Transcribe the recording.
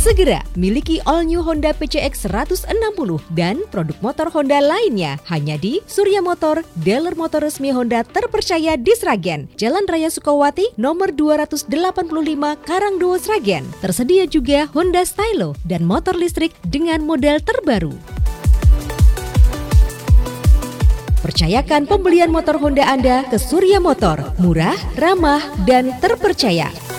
Segera miliki all new Honda PCX 160 dan produk motor Honda lainnya hanya di Surya Motor, dealer motor resmi Honda terpercaya di Sragen, Jalan Raya Sukawati, nomor 285 Karangdowo, Sragen. Tersedia juga Honda Stylo dan motor listrik dengan model terbaru. Percayakan pembelian motor Honda Anda ke Surya Motor, murah, ramah, dan terpercaya.